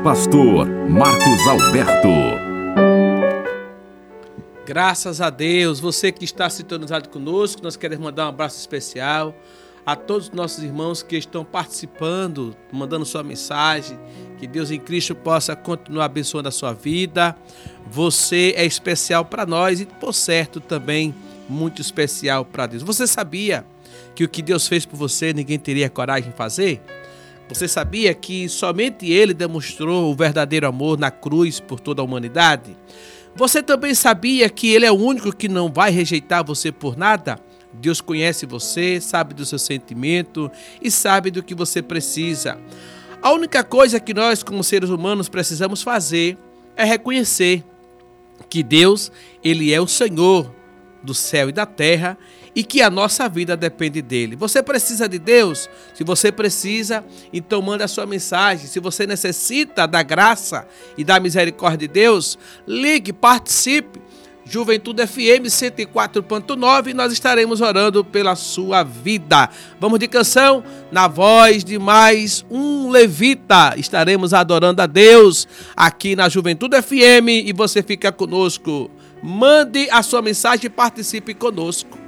pastor Marcos Alberto. Graças a Deus, você que está sintonizado conosco, nós queremos mandar um abraço especial a todos os nossos irmãos que estão participando, mandando sua mensagem, que Deus em Cristo possa continuar abençoando a sua vida. Você é especial para nós e, por certo, também muito especial para Deus. Você sabia que o que Deus fez por você, ninguém teria coragem de fazer? Você sabia que somente Ele demonstrou o verdadeiro amor na cruz por toda a humanidade? Você também sabia que Ele é o único que não vai rejeitar você por nada? Deus conhece você, sabe do seu sentimento e sabe do que você precisa. A única coisa que nós, como seres humanos, precisamos fazer é reconhecer que Deus, Ele é o Senhor do céu e da terra e que a nossa vida depende dele. Você precisa de Deus? Se você precisa, então manda a sua mensagem. Se você necessita da graça e da misericórdia de Deus, ligue, participe. Juventude FM 104.9, nós estaremos orando pela sua vida. Vamos de canção? Na voz de mais um levita, estaremos adorando a Deus aqui na Juventude FM e você fica conosco. Mande a sua mensagem e participe conosco.